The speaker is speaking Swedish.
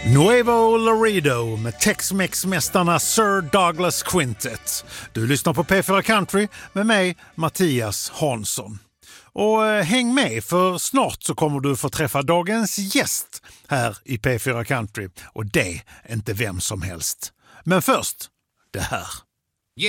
Nuevo Laredo med Tex-Mex-mästarna Sir Douglas Quintet. Du lyssnar på P4 Country med mig, Mattias Hansson. Och häng med, för snart så kommer du få träffa dagens gäst här i P4 Country. Och det är inte vem som helst. Men först, det här.